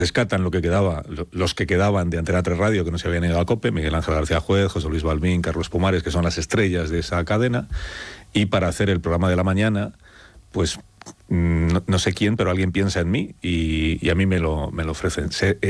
rescatan los que quedaban de Antena 3 Radio, que no se habían ido a COPE, Miguel Ángel García Juez, José Luis Balbín, Carlos Pumares, que son las estrellas de esa cadena, y para hacer el programa de la mañana, pues no sé quién, pero alguien piensa en mí y a mí me lo ofrecen.